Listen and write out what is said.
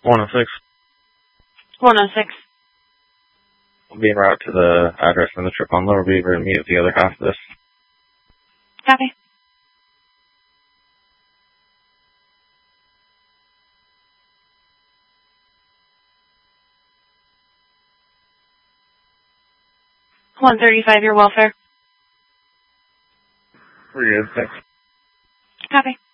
106. 106. We'll be en route to the address in the trip on Lower Beaver and meet at the other half of this. Copy. $135, your welfare. We're good, thanks. Copy.